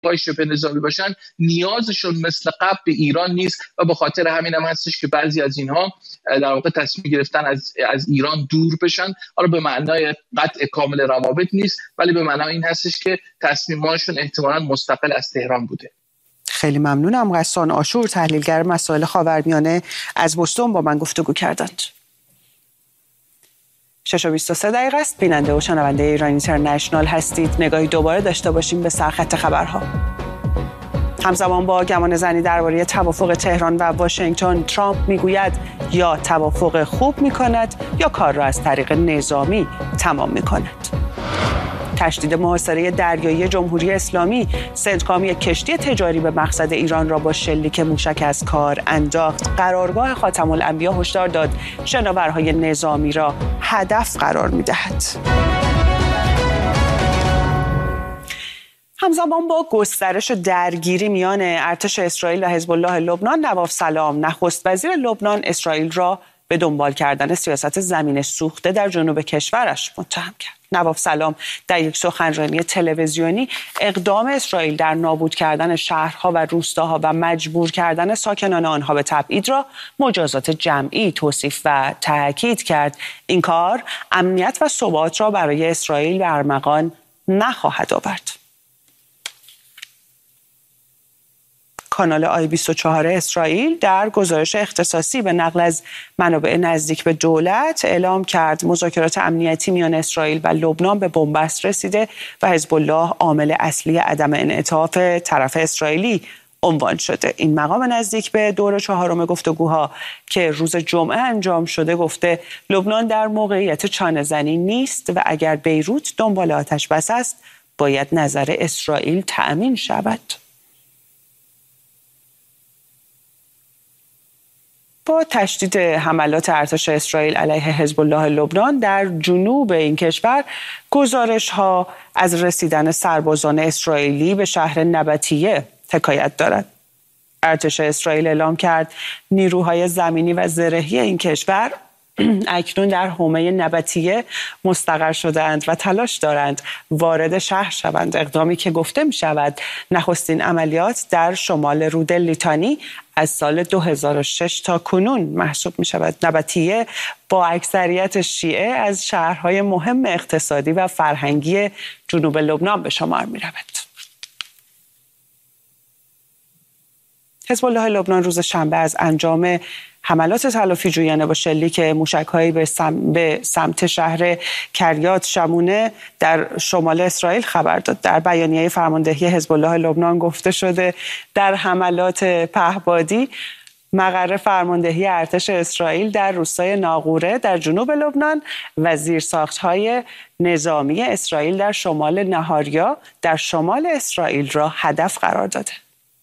شبه نظامی باشن نیازشون مثل قبل به ایران نیست و به خاطر همین هم هستش که بعضی از اینها در واقع تصمیم گرفتن از ایران دور بشن. حالا به معنای قطع کامل روابط نیست، ولی به معنای این هستش که تصمیماشون احتمالاً مستقل از تهران بوده. خیلی ممنونم. غسان آشور، تحلیلگر مسائل خاورمیانه، از بوستون با من گفتگو کردند. 6:23 است. بیننده و شنونده ایران اینترنشنال هستید. نگاهی دوباره داشته باشیم به سرخط خبرها. همزمان با گمانه‌زنی درباره توافق تهران و واشنگتن، ترامپ میگوید یا توافق خوب میکند یا کار را از طریق نظامی تمام میکند. تشدید محاصره دریایی جمهوری اسلامی، سنتکام یک کشتی تجاری به مقصد ایران را با شلیک موشک از کار انداخت. قرارگاه خاتم الانبیا هشدار داد شناورهای نظامی را هدف قرار می‌دهد. همزمان با گسترش درگیری میان ارتش اسرائیل و حزب الله لبنان، نواف سلام نخست وزیر لبنان اسرائیل را به دنبال کردن سیاست زمین سوخته در جنوب کشورش متهم کرد. نواف سلام در یک سخنرانی تلویزیونی اقدام اسرائیل در نابود کردن شهرها و روستاها و مجبور کردن ساکنان آنها به تبعید را مجازات جمعی توصیف و تاکید کرد. این کار امنیت و ثبات را برای اسرائیل به ارمغان نخواهد آورد. کانال آی 24 اسرائیل در گزارش اختصاصی به نقل از منابع نزدیک به دولت اعلام کرد مذاکرات امنیتی میان اسرائیل و لبنان به بنبست رسیده و حزب الله عامل اصلی عدم انعطاف طرف اسرائیلی عنوان شده. این مقام نزدیک به دور چهارم گفتگوها که روز جمعه انجام شده گفته لبنان در موقعیت چانه‌زنی نیست و اگر بیروت دنبال آتش بس است باید نظر اسرائیل تأمین شود. با تشدید حملات ارتش اسرائیل علیه حزب الله لبنان در جنوب این کشور، گزارش‌ها از رسیدن سربازان اسرائیلی به شهر نبطیه حکایت دارد. ارتش اسرائیل اعلام کرد نیروهای زمینی و زرهی این کشور اکنون در حومه نبطیه مستقر شدند و تلاش دارند وارد شهر شوند. اقدامی که گفته می شود نخستین عملیات در شمال رود لیتانی از سال 2006 تا کنون محسوب می شود. نبطیه با اکثریت شیعه از شهرهای مهم اقتصادی و فرهنگی جنوب لبنان به شمار می رود. حزب الله لبنان روز شنبه از انجام حملات تلافی جویانه با شلیک موشک‌هایی به سمت شهر کریات شمونه در شمال اسرائیل خبر داد. در بیانیه فرماندهی حزب الله لبنان گفته شده در حملات پهپادی مقر فرماندهی ارتش اسرائیل در روستای ناقوره در جنوب لبنان و زیرساخت‌های نظامی اسرائیل در شمال نهاریا در شمال اسرائیل را هدف قرار داده.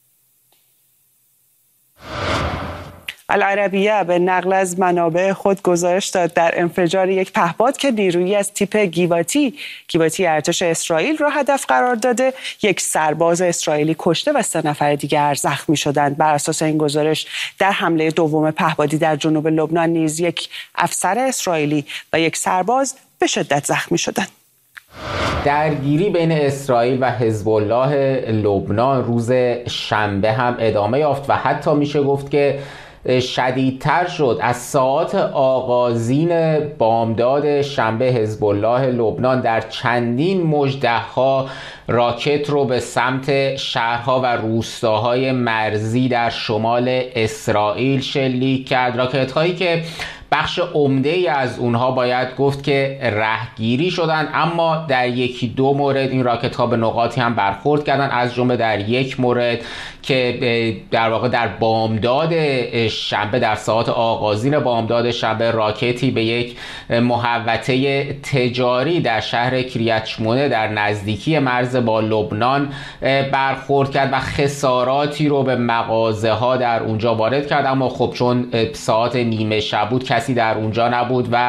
العربیه به نقل از منابع خود گزارش داد در انفجار یک پهپاد که نیرویی از تیپ گیواتی ارتش اسرائیل را هدف قرار داده، یک سرباز اسرائیلی کشته و 3 نفر دیگر زخمی شدند. بر اساس این گزارش در حمله دوم پهپادی در جنوب لبنان نیز یک افسر اسرائیلی و یک سرباز به شدت زخمی شدند. درگیری بین اسرائیل و حزب الله لبنان روز شنبه هم ادامه یافت و حتی میشه گفت که شدیدتر شد. از ساعات آغازین بامداد شنبه حزب الله لبنان در چندین مژده‌ها راکت رو به سمت شهرها و روستاهای مرزی در شمال اسرائیل شلیک کرد. راکت هایی که بخش عمده‌ای از اونها باید گفت که رهگیری شدن، اما در 1-2 مورد این راکت ها به نقاطی هم برخورد کردن، از جمله در یک مورد که در واقع در بامداد شنبه، در ساعات آغازین بامداد شنبه، راکتی به یک محوطه تجاری در شهر کریات شمونه در نزدیکی مرز با لبنان برخورد کرد و خساراتی رو به مغازه ها در اونجا وارد کرد. اما خب چون ساعت نیمه شب بود کسی در اونجا نبود و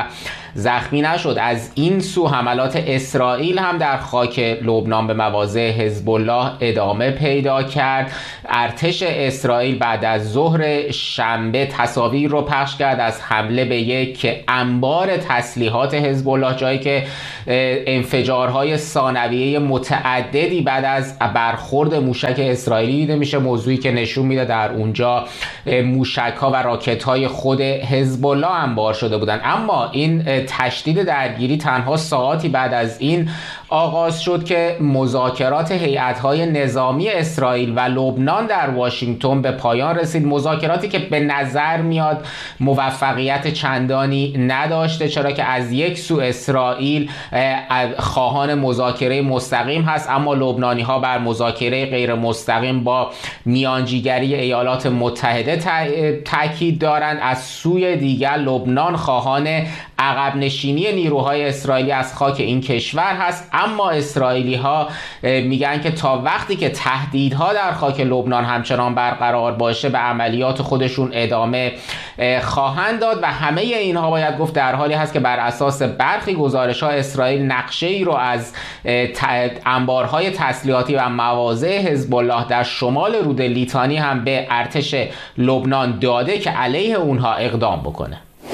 زخمی نشد. از این سو حملات اسرائیل هم در خاک لبنان به مواضع حزب الله ادامه پیدا کرد. ارتش اسرائیل بعد از ظهر شنبه تصاویر رو پخش کرد از حمله به یک انبار تسلیحات حزب الله، جایی که انفجارهای ثانویه متعددی بعد از برخورد موشک اسرائیلی دیده میشه، موضوعی که نشون میده در اونجا موشک‌ها و راکت‌های خود حزب الله انبار شده بودند. اما این تشدید درگیری تنها ساعاتی بعد از این آغاز شد که مذاکرات هیئت‌های نظامی اسرائیل و لبنان در واشنگتن به پایان رسید. مذاکراتی که به نظر میاد موفقیت چندانی نداشته، چرا که از یک سو اسرائیل خواهان مذاکره مستقیم هست، اما لبنانی‌ها بر مذاکره غیر مستقیم با میانجیگری ایالات متحده تاکید دارند. از سوی دیگر لبنان خواهان عقب نشینی نیروهای اسرائیلی از خاک این کشور هست، اما اسرائیلی‌ها میگن که تا وقتی که تهدیدها در خاک لبنان همچنان برقرار باشه به عملیات خودشون ادامه خواهند داد و همه اینها باید گفت در حالی هست که بر اساس برخی گزارش‌ها اسرائیل نقشه‌ای رو از انبارهای تسلیحاتی و مواضع حزب الله در شمال رود لیتانی هم به ارتش لبنان داده که علیه اونها اقدام بکنه.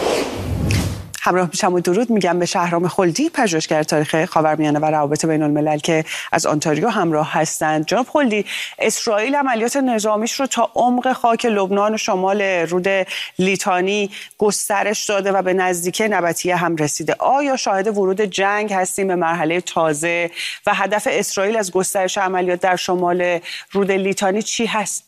همراه میشم و درود میگم به شهرام خلدی، پژوهشگر تاریخ خاورمیانه و روابط بین الملل که از آنتاریو همراه هستند. جناب خلدی، اسرائیل عملیات نظامیش رو تا عمق خاک لبنان و شمال رود لیتانی گسترش داده و به نزدیکی نبطیه هم رسیده. آیا شاهد ورود جنگ هستیم به مرحله تازه و هدف اسرائیل از گسترش عملیات در شمال رود لیتانی چی هست؟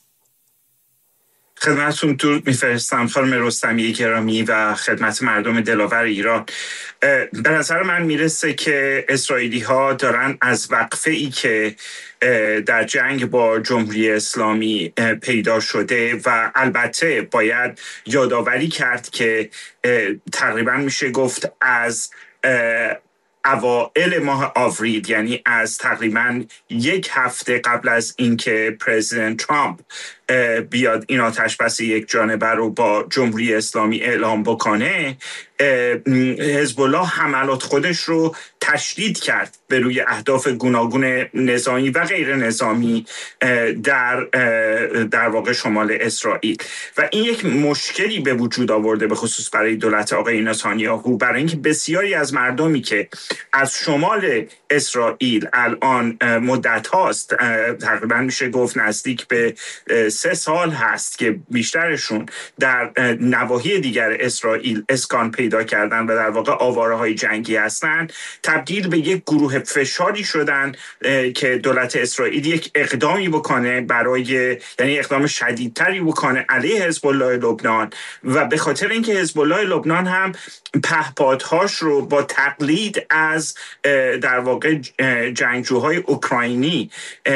خدمتتون درود میفرستم خانم رستمی گرامی و خدمت مردم دلاور ایران. به نظر من میرسه که اسرائیلی ها دارن از وقفه ای که در جنگ با جمهوری اسلامی پیدا شده و البته باید یادآوری کرد که تقریبا میشه گفت از اوائل ماه آوریل، یعنی از تقریبا یک هفته قبل از اینکه پرزیدنت ترامپ بیاد این آتش‌بس یک جانبه رو با جمهوری اسلامی اعلام بکنه، حزب الله حملات خودش رو تشدید کرد به روی اهداف گوناگون نظامی و غیر نظامی در واقع شمال اسرائیل و این یک مشکلی به وجود آورده به خصوص برای دولت آقای نتانیاهو، برای اینکه بسیاری از مردمی که از شمال اسرائیل الان مدت هاست، تقریبا میشه گفت نزدیک به 3 سال هست که بیشترشون در نواحی دیگر اسرائیل اسکان پیدا کردن و در واقع آواره‌های جنگی هستن، تبدیل به یک گروه فشاری شدن که دولت اسرائیل یک اقدامی بکنه یعنی اقدام شدیدتری بکنه علیه حزب الله لبنان و به خاطر اینکه حزب الله لبنان هم پهپادهاش رو با تقلید از در واقع جنگجوهای اوکراینی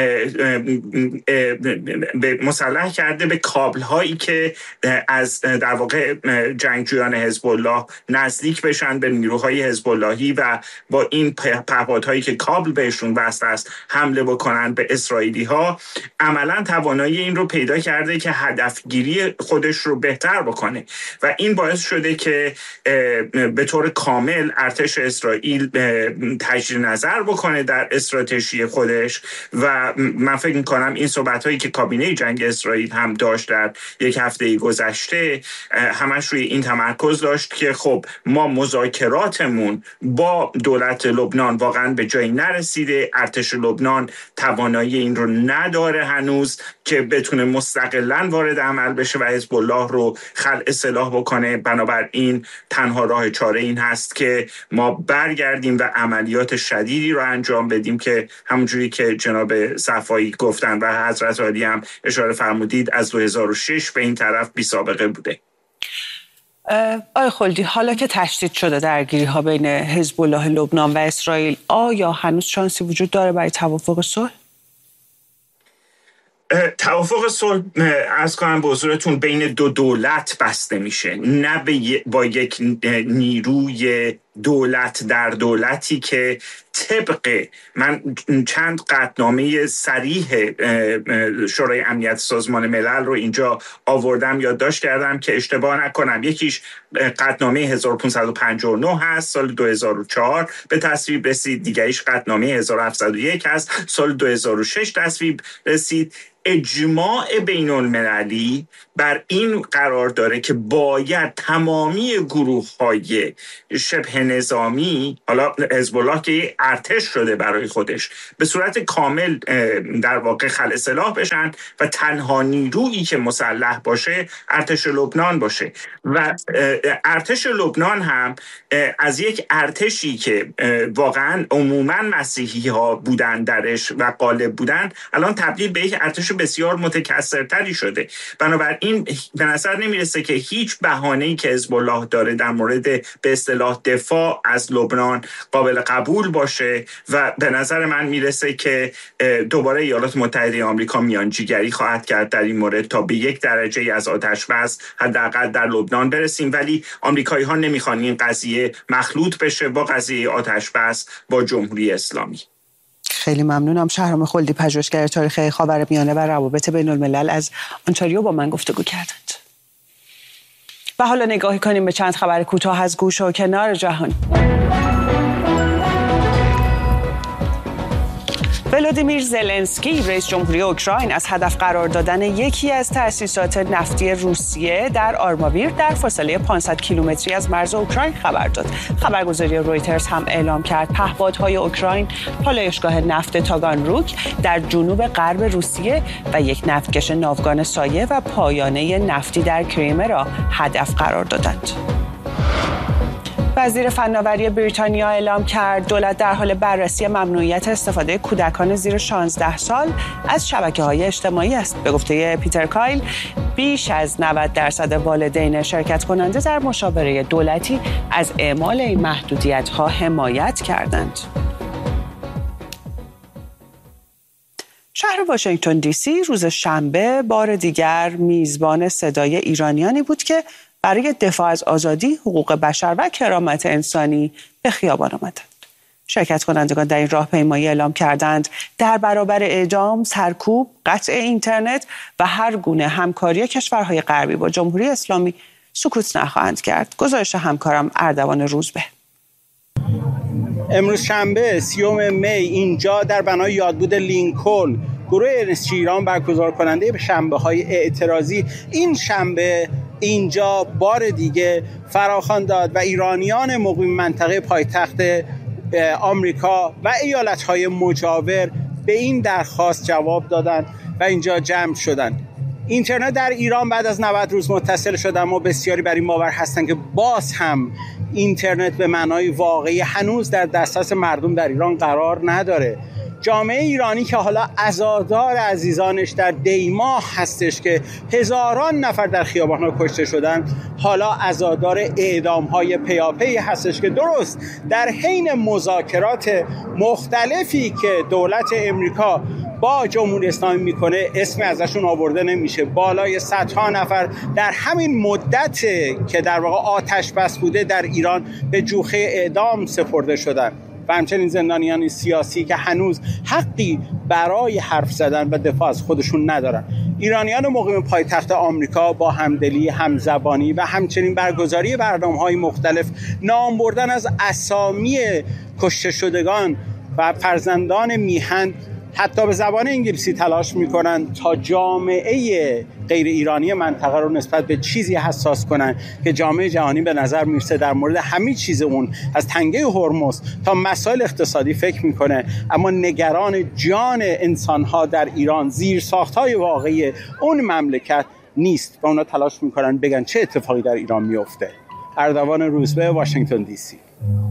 مسلح کرده به کابل‌هایی که از در واقع جنگجویان حزب الله نزدیک بشن به نیروهای حزب اللهی و با این پهپادهایی که کابل بهشون وصل است حمله بکنن به اسرائیلی‌ها، عملاً توانایی این رو پیدا کرده که هدفگیری خودش رو بهتر بکنه و این باعث شده که به طور کامل ارتش اسرائیل تجدید نظر بکنه در استراتژی خودش و من فکر می‌کنم این صحبت‌هایی که کابینه جنگ اسرائیل هم داشت در یک هفته گذشته همش روی این تمرکز داشت که خب ما مذاکراتمون با دولت لبنان واقعا به جایی نرسیده، ارتش لبنان توانایی این رو نداره هنوز که بتونه مستقلاً وارد عمل بشه و حزب الله رو خلع سلاح بکنه. بنابراین تنها راه چاره این هست که ما برگردیم و عملیات شدیدی رو انجام بدیم که همونجوری که جناب صفایی گفتن و حضرت عالی هم اشاره فرمودید از 2006 به این طرف بی سابقه بوده. آقای خلدی، حالا که تشدید شده درگیری ها بین حزب الله لبنان و اسرائیل، آیا هنوز شانسی وجود داره برای توافق صلح؟ توافق صلح از کنم به حضورتون بین دو دولت بسته میشه، نه با یک نیروی دولت در دولتی که طبق من چند قطعنامه صریح شورای امنیت سازمان ملل رو اینجا آوردم، یادداشت کردم که اشتباه نکنم. یکیش قطعنامه 1559 هست، سال 2004 به تصویب رسید. دیگریش قطعنامه 1701 هست، سال 2006 تصویب رسید. اجماع بین المللی بر این قرار داره که باید تمامی گروه‌های شبه نظامی، حالا حزب الله که ارتش شده برای خودش، به صورت کامل در واقع خلع سلاح بشن و تنها نیرویی که مسلح باشه ارتش لبنان باشه. و ارتش لبنان هم از یک ارتشی که واقعا عموما مسیحی ها بودن درش و غالب بودن، الان تبدیل به یک ارتش بسیار متکثرتری شده. بنابراین به نظر نمیرسه که هیچ بهانه‌ای که حزب الله داره در مورد به اصطلاح دفاع از لبنان قابل قبول باشه و به نظر من میرسه که دوباره ایالات متحده آمریکا میانجیگری خواهد کرد در این مورد تا به یک درجه از آتش بس حداقل در لبنان برسیم. ولی آمریکایی ها نمیخوان این قضیه مخلوط بشه با قضیه آتش بس با جمهوری اسلامی. خیلی ممنونم. شهرام خلدی، پژوهشگر تاریخ خاورمیانه و روابط بین الملل، از آنتاریو با من گفتگو کردند. و حالا نگاهی کنیم به چند خبر کوتاه از گوش و کنار جهان. ولودیمیر زلنسکی، رئیس جمهوری اوکراین، از هدف قرار دادن یکی از تأسیسات نفتی روسیه در آرماویر در فاصله 500 کیلومتری از مرز اوکراین خبر داد. خبرگزاری رویترز هم اعلام کرد پهپادهای اوکراین پالایشگاه نفت تاگانروک در جنوب غرب روسیه و یک نفتکش ناوگان سایه و پایانه نفتی در کریمه را هدف قرار دادند. وزیر فناوری بریتانیا اعلام کرد دولت در حال بررسی ممنوعیت استفاده کودکان زیر 16 سال از شبکه‌های اجتماعی است. به گفته پیتر کایل، بیش از 90% والدین شرکت کننده در مشاوره دولتی از اعمال این محدودیت‌ها حمایت کردند. شهر واشنگتن دی سی روز شنبه بار دیگر میزبان صدای ایرانیانی بود که برای دفاع از آزادی، حقوق بشر و کرامت انسانی به خیابان آمدند. شرکت کنندگان در این راهپیمایی اعلام کردند در برابر اعدام، سرکوب، قطع اینترنت و هر گونه همکاری کشورهای غربی با جمهوری اسلامی سکوت نخواهند کرد. گزارش همکارم اردوان روزبه. امروز شنبه 30 می اینجا در بنای یادبود لینکلن گروه ارنست ایران برگزار کننده شنبه‌های اعتراضی این شنبه اینجا بار دیگه فراخوان داد و ایرانیان مقیم منطقه پایتخت آمریکا و ایالت‌های مجاور به این درخواست جواب دادند و اینجا جمع شدند. اینترنت در ایران بعد از 90 روز متصل شد، اما بسیاری بر این باور هستند که باز هم اینترنت به معنای واقعی هنوز در دسترس مردم در ایران قرار نداره. جامعه ایرانی که حالا عزادار عزیزانش در دیماه هستش که هزاران نفر در خیابان‌ها کشته شدن، حالا عزادار اعدام‌های پیاپی هستش که درست در حین مذاکرات مختلفی که دولت امریکا با جمهوری اسلامی میکنه اسم ازشون آورده نمیشه. بالای صدها نفر در همین مدت که در واقع آتش بس بوده در ایران به جوخه اعدام سپرده شدن و همچنین زندانیان سیاسی که هنوز حقی برای حرف زدن و دفاع از خودشون ندارن. ایرانیان مقیم پایتخت آمریکا با همدلی، همزبانی و همچنین برگزاری برنامه‌های مختلف، نام بردن از اسامی کشته شدگان و فرزندان میهن حتی به زبان انگلیسی تلاش میکنن تا جامعه غیر ایرانی منطقه رو نسبت به چیزی حساس کنن که جامعه جهانی به نظر میرسه در مورد همه چیز اون از تنگه هرمز تا مسائل اقتصادی فکر میکنه، اما نگران جان انسانها در ایران، زیرساختهای واقعی اون مملکت نیست و اونا تلاش میکنن بگن چه اتفاقی در ایران میفته. اردوان روزبه، واشنگتن دی سی.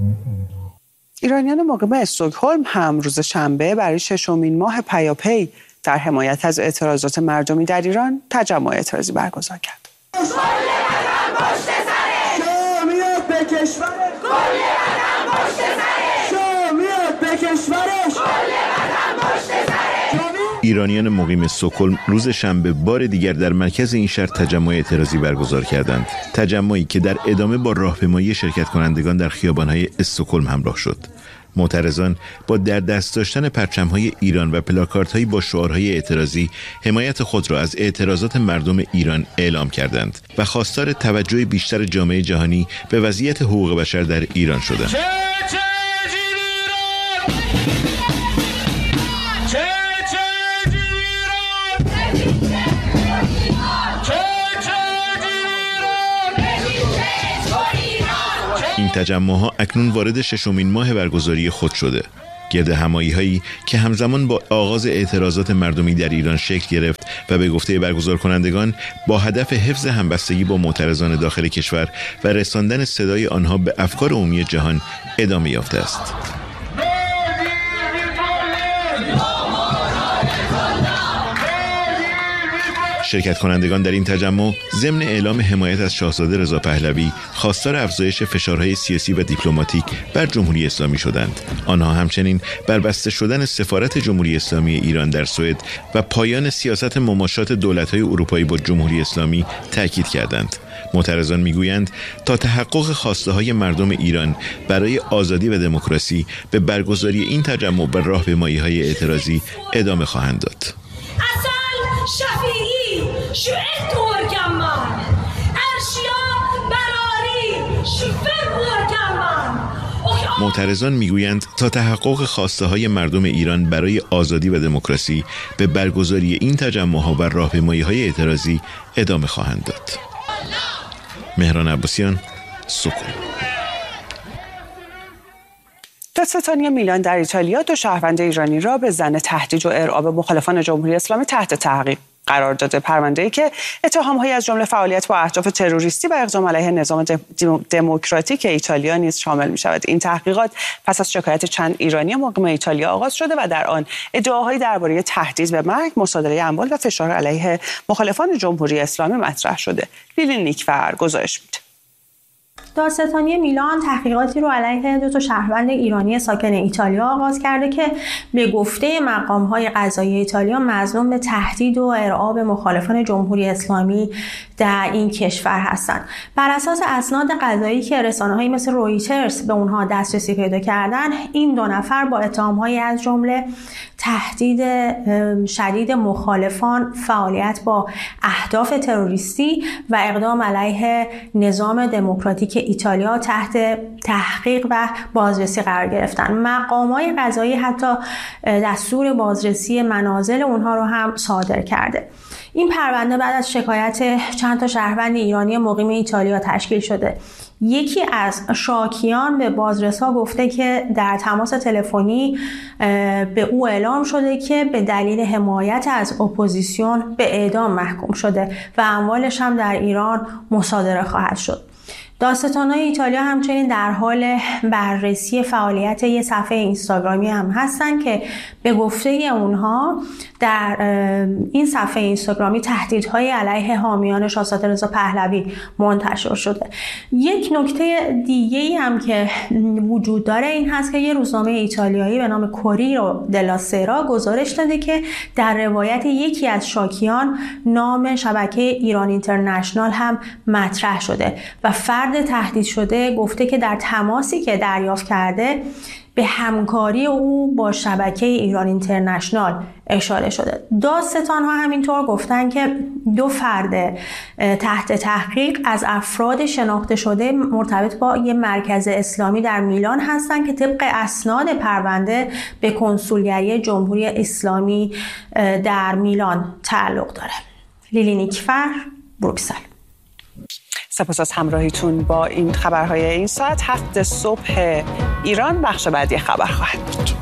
ایرانیان مقیم استکهلم هم روز شنبه برای 6مین ماه پیاپی در حمایت از اعتراضات مردمی در ایران تجمع اعتراضی برگزار کرد. کل وطن پشت سرش، شاه میاد به کشورش، کل وطن پشت سرش، شاه میاد به کشورش، کل وطن پشت سرش. ایرانیان مقیم استکهلم روز شنبه بار دیگر در مرکز این شهر تجمع اعتراضی برگزار کردند. تجمعی که در ادامه با راهپیمایی شرکت کنندگان در خیابان‌های استکهلم همراه شد. معترضان با در دست داشتن پرچم‌های ایران و پلاکاردهایی با شعارهای اعتراضی حمایت خود را از اعتراضات مردم ایران اعلام کردند و خواستار توجه بیشتر جامعه جهانی به وضعیت حقوق بشر در ایران شدند. این تجمع‌ها اکنون وارد ششمین ماه برگزاری خود شده. گرد همایی‌هایی که همزمان با آغاز اعتراضات مردمی در ایران شکل گرفت و به گفته برگزار کنندگان با هدف حفظ همبستگی با معترضان داخل کشور و رساندن صدای آنها به افکار عمومی جهان ادامه یافته است. شرکت کنندگان در این تجمع ضمن اعلام حمایت از شاهزاده رضا پهلوی خواستار افزایش فشارهای سیاسی و دیپلماتیک بر جمهوری اسلامی شدند. آنها همچنین بر بسته شدن سفارت جمهوری اسلامی ایران در سوئد و پایان سیاست مماشات دولت‌های اروپایی با جمهوری اسلامی تاکید کردند. معترضان میگویند تا تحقق خواسته‌های مردم ایران برای آزادی و دموکراسی به برگزاری این تجمع و راهپیمایی‌های اعتراضی ادامه خواهند داد. شفیعی شعت ورکمان ارشیا براری شفه ورکمان. معترضان میگویند تا تحقق خواسته‌های مردم ایران برای آزادی و دموکراسی به برگزاری این تجمع‌ها و راهپیمایی‌های اعتراضی ادامه خواهند داد. مهران عباسیان، سکهلم. دادستانی میلان در ایتالیا 2 شهروند ایرانی را به ظن تهدید و ارعاب مخالفان جمهوری اسلامی تحت تعقیب قرار داده. پرونده‌ای که اتهام‌هایی از جمله فعالیت با اهداف تروریستی و اقدام علیه نظام دموکراتیک ایتالیا نیز شامل می‌شود. این تحقیقات پس از شکایت چند ایرانی مقیم ایتالیا آغاز شده و در آن ادعاهایی درباره تهدید به مرگ، مصادره اموال و فشار علیه مخالفان جمهوری اسلامی مطرح شده. لیلی نیکفر گزارش می‌دهد. دادستانی میلان تحقیقاتی رو علیه 2 شهروند ایرانی ساکن ایتالیا آغاز کرده که به گفته مقام‌های قضایی ایتالیا مظنون به تهدید و ارعاب مخالفان جمهوری اسلامی در این کشور هستند. بر اساس اسناد قضایی که رسانه‌هایی مثل رویترز به اونها دسترسی پیدا کردن، این 2 نفر با اتهام‌هایی از جمله تهدید شدید مخالفان، فعالیت با اهداف تروریستی و اقدام علیه نظام دموکراتیک ایتالیا تحت تحقیق و بازرسی قرار گرفتن. مقامات قضایی حتی دستور بازرسی منازل اونها رو هم صادر کرده. این پرونده بعد از شکایت چند تا شهروند ایرانی مقیم ایتالیا تشکیل شده. یکی از شاکیان به بازرسا گفته که در تماس تلفنی به او اعلام شده که به دلیل حمایت از اپوزیسیون به اعدام محکوم شده و اموالش هم در ایران مصادره خواهد شد. دادستان‌های ایتالیا همچنین در حال بررسی فعالیت یک صفحه اینستاگرامی هم هستن که به گفته اونها در این صفحه اینستاگرامی تهدیدهای علیه حامیان شاهزاده رضا پهلوی منتشر شده. یک نکته دیگه‌ای هم که وجود داره این هست که یه روزنامه ایتالیایی به نام کوریرو دلا سرا گزارش داده که در روایت یکی از شاکیان نام شبکه ایران اینترنشنال هم مطرح شده و فرد تهدید شده گفته که در تماسی که دریافت کرده به همکاری او با شبکه ایران اینترنشنال اشاره شده. دادستان‌ها همینطور گفتن که 2 فرد تحت تحقیق از افراد شناخته شده مرتبط با یک مرکز اسلامی در میلان هستند که طبق اسناد پرونده به کنسولگری جمهوری اسلامی در میلان تعلق داره. لیلی نیکفر، بروکسل. سپاس از همراهیتون با این خبرهای این ساعت. 7 صبح ایران بخش بعدی خبر خواهد بود.